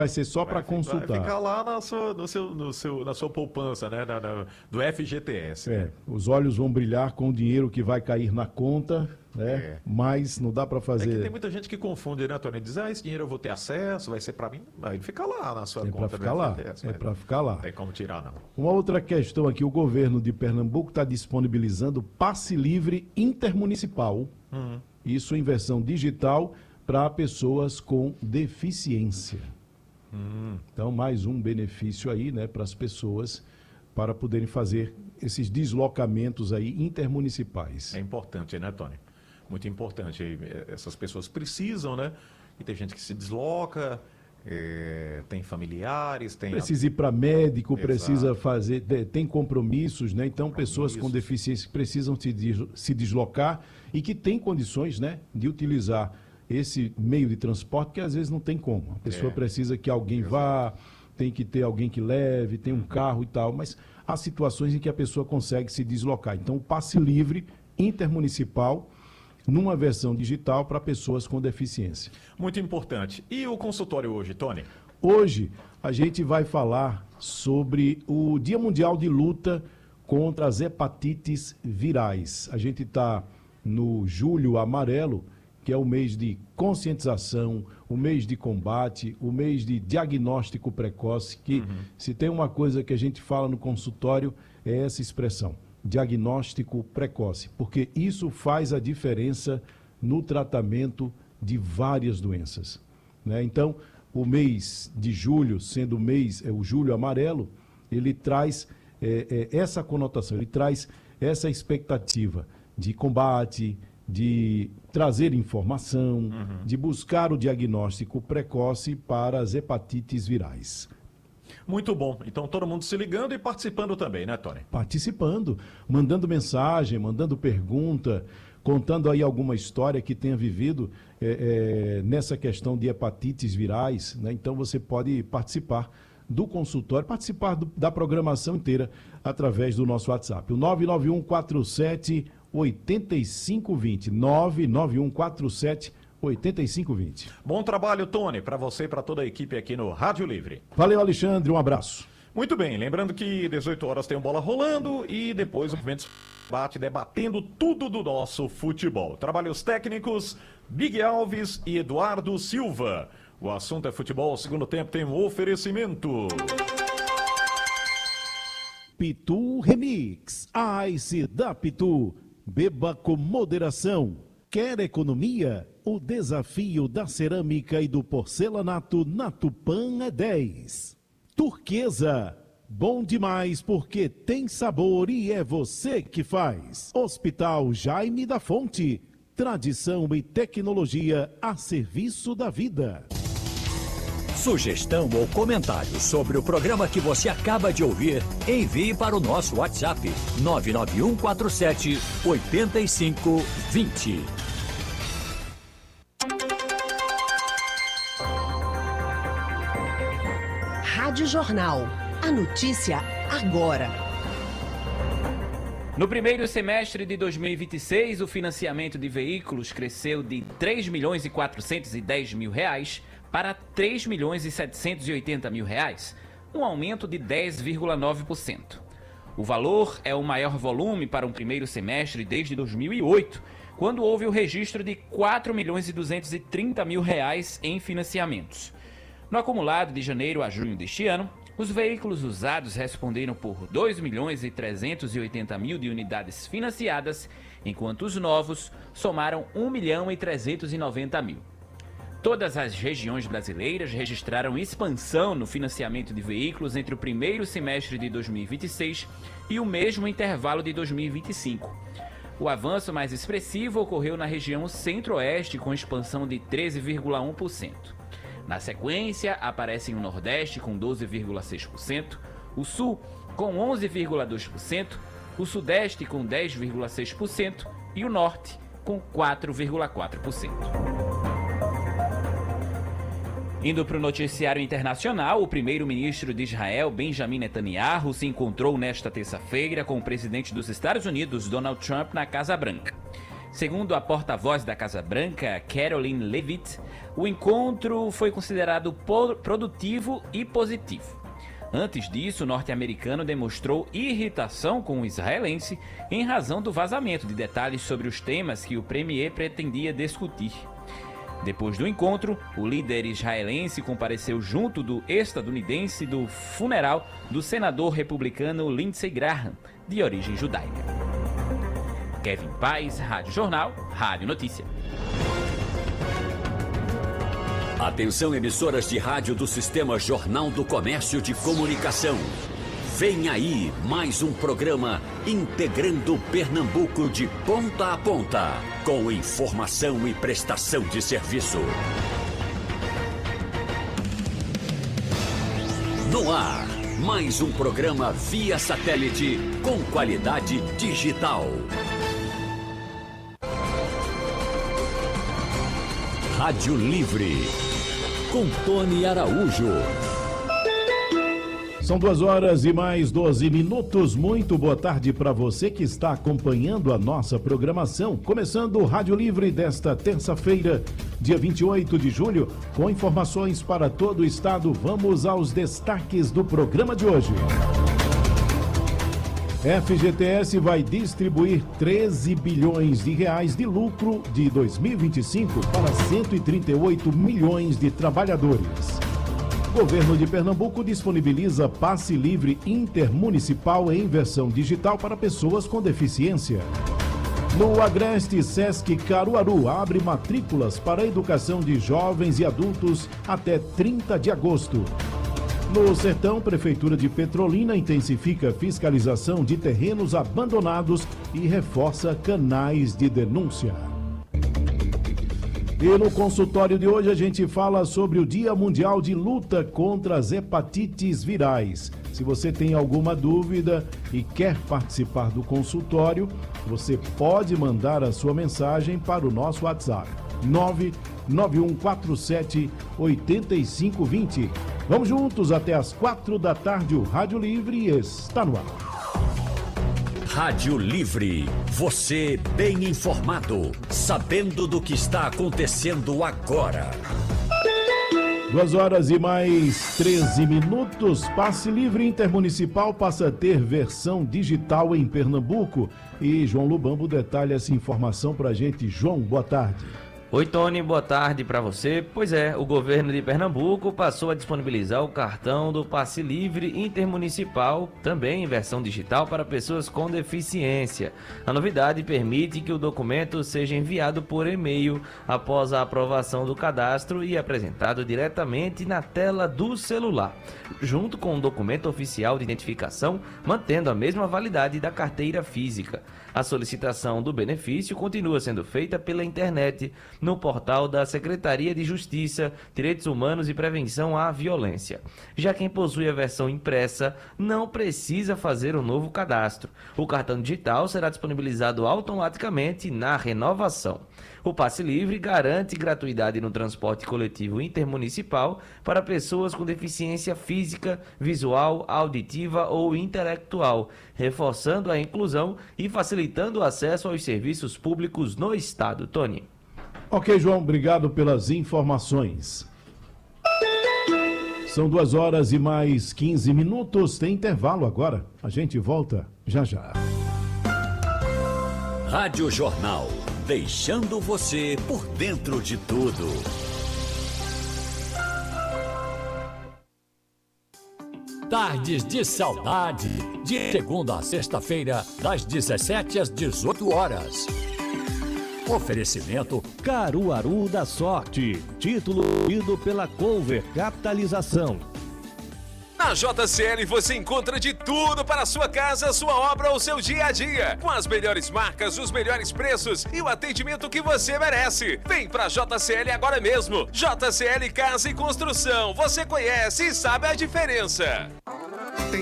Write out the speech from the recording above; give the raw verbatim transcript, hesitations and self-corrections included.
vai ser só para consultar. Vai ficar lá na sua, no seu, no seu, na sua poupança, né? Na, na, do F G T S. É, os olhos vão brilhar com o dinheiro que vai cair na conta, né? É. Mas não dá para É fazer. que tem muita gente que confunde, né, Tony? Diz, ah, esse dinheiro eu vou ter acesso, vai ser para mim. Aí ele fica lá na sua É conta para ficar lá. F G T S. É para ficar lá. Não tem como tirar, não. Uma outra questão aqui, o governo de Pernambuco está disponibilizando passe livre intermunicipal, Uhum. isso em versão digital, para pessoas com deficiência. Hum. Então, mais um benefício aí, né, para as pessoas, para poderem fazer esses deslocamentos aí intermunicipais. É importante, né, Tony? Muito importante. Essas pessoas precisam, né? E tem gente que se desloca, é, tem familiares, tem... Precisa ir para médico, Exato. Precisa fazer, tem compromissos, né? Então, pessoas com Compromissos. deficiência que precisam se, des- se deslocar e que têm condições, né, de utilizar esse meio de transporte, que às vezes não tem como. A pessoa É. precisa que alguém vá, tem que ter alguém que leve, tem um carro e tal, mas há situações em que a pessoa consegue se deslocar. Então, o passe livre intermunicipal, numa versão digital para pessoas com deficiência. Muito importante. E o consultório hoje, Tony? Hoje a gente vai falar sobre o Dia Mundial de Luta contra as hepatites virais. A gente está no Julho Amarelo, que é o mês de conscientização, o mês de combate, o mês de diagnóstico precoce, que uhum. se tem uma coisa que a gente fala no consultório é essa expressão, diagnóstico precoce, porque isso faz a diferença no tratamento de várias doenças, né? Então, o mês de julho, sendo o mês, é o Julho Amarelo, ele traz é, é, essa conotação, ele traz essa expectativa de combate, de trazer informação, uhum. de buscar o diagnóstico precoce para as hepatites virais. Muito bom. Então, todo mundo se ligando e participando também, né, Tony? Participando, mandando mensagem, mandando pergunta, contando aí alguma história que tenha vivido é, é, nessa questão de hepatites virais, né? Então, você pode participar do consultório, participar do, da programação inteira através do nosso WhatsApp. O nove nove um quatro sete oito cinco dois zero, nove nove um quatro sete oito cinco dois zero. Bom trabalho, Tony, para você e para toda a equipe aqui no Rádio Livre. Valeu, Alexandre, um abraço. Muito bem, lembrando que dezoito horas tem o Bola Rolando e depois o Movimentos Bate debatendo tudo do nosso futebol. Trabalhos técnicos, Big Alves e Eduardo Silva. O assunto é futebol, o segundo tempo tem um oferecimento. Pitu Remix, a Ice da Pitu. Beba com moderação. Quer economia? O desafio da cerâmica e do porcelanato na Tupã é dez. Turquesa. Bom demais porque tem sabor e é você que faz. Hospital Jaime da Fonte. Tradição e tecnologia a serviço da vida. Sugestão ou comentário sobre o programa que você acaba de ouvir, envie para o nosso WhatsApp nove nove um quatro sete oito cinco dois zero. Rádio Jornal. A notícia agora. No primeiro semestre de dois mil e vinte e seis, o financiamento de veículos cresceu de três milhões e quatrocentos e dez mil reais para três milhões e setecentos e oitenta mil reais, um aumento de dez vírgula nove por cento. O valor é o maior volume para um primeiro semestre desde dois mil e oito, quando houve o registro de quatro milhões e duzentos e trinta mil reais em financiamentos. No acumulado de janeiro a junho deste ano, os veículos usados responderam por dois milhões e trezentos e oitenta mil de unidades financiadas, enquanto os novos somaram um milhão e trezentos e noventa mil. Todas as regiões brasileiras registraram expansão no financiamento de veículos entre o primeiro semestre de dois mil e vinte e seis e o mesmo intervalo de dois mil e vinte e cinco. O avanço mais expressivo ocorreu na região centro-oeste, com expansão de treze vírgula um por cento. Na sequência, aparecem o Nordeste com doze vírgula seis por cento, o Sul com onze vírgula dois por cento, o Sudeste com dez vírgula seis por cento e o Norte com quatro vírgula quatro por cento. Indo para o noticiário internacional, o primeiro-ministro de Israel, Benjamin Netanyahu, se encontrou nesta terça-feira com o presidente dos Estados Unidos, Donald Trump, na Casa Branca. Segundo a porta-voz da Casa Branca, Caroline Leavitt, o encontro foi considerado produtivo e positivo. Antes disso, o norte-americano demonstrou irritação com o israelense em razão do vazamento de detalhes sobre os temas que o premier pretendia discutir. Depois do encontro, o líder israelense compareceu junto do estadunidense do funeral do senador republicano Lindsey Graham, de origem judaica. Kevin Paz, Rádio Jornal, Rádio Notícia. Atenção, emissoras de rádio do Sistema Jornal do Comércio de Comunicação. Vem aí mais um programa integrando Pernambuco de ponta a ponta, com informação e prestação de serviço. No ar, mais um programa via satélite com qualidade digital. Rádio Livre, com Tony Araújo. São duas horas e mais doze minutos. Muito boa tarde para você que está acompanhando a nossa programação. Começando o Rádio Livre desta terça-feira, dia vinte e oito de julho, com informações para todo o estado. Vamos aos destaques do programa de hoje. F G T S vai distribuir treze bilhões de reais de lucro de dois mil e vinte e cinco para cento e trinta e oito milhões de trabalhadores. Governo de Pernambuco disponibiliza passe livre intermunicipal em versão digital para pessoas com deficiência. No Agreste, Sesc Caruaru abre matrículas para a educação de jovens e adultos até trinta de agosto. No Sertão, Prefeitura de Petrolina intensifica a fiscalização de terrenos abandonados e reforça canais de denúncia. E no consultório de hoje a gente fala sobre o Dia Mundial de Luta contra as Hepatites Virais. Se você tem alguma dúvida e quer participar do consultório, você pode mandar a sua mensagem para o nosso WhatsApp nove nove um quatro sete oito cinco dois zero. Vamos juntos até as quatro da tarde. O Rádio Livre está no ar. Rádio Livre, você bem informado, sabendo do que está acontecendo agora. Duas horas e mais treze minutos. Passe livre intermunicipal passa a ter versão digital em Pernambuco. E João Lubambo detalha essa informação para a gente. João, boa tarde. Oi, Tony, boa tarde para você. Pois é, o governo de Pernambuco passou a disponibilizar o cartão do Passe Livre Intermunicipal, também em versão digital, para pessoas com deficiência. A novidade permite que o documento seja enviado por e-mail após a aprovação do cadastro e apresentado diretamente na tela do celular, junto com um documento oficial de identificação, mantendo a mesma validade da carteira física. A solicitação do benefício continua sendo feita pela internet, no portal da Secretaria de Justiça, Direitos Humanos e Prevenção à Violência. Já quem possui a versão impressa não precisa fazer um novo cadastro. O cartão digital será disponibilizado automaticamente na renovação. O Passe Livre garante gratuidade no transporte coletivo intermunicipal para pessoas com deficiência física, visual, auditiva ou intelectual, reforçando a inclusão e facilitando o acesso aos serviços públicos no estado. Tony. Ok, João, obrigado pelas informações. São duas horas e mais quinze minutos. Tem intervalo agora. A gente volta já já. Rádio Jornal, deixando você por dentro de tudo. Tardes de Saudade, de segunda a sexta-feira, das dezessete às dezoito horas. Oferecimento Caruaru da Sorte, título ido pela Cover Capitalização. Na J C L você encontra de tudo para a sua casa, sua obra ou seu dia a dia. Com as melhores marcas, os melhores preços e o atendimento que você merece. Vem pra J C L agora mesmo. J C L Casa e Construção. Você conhece e sabe a diferença.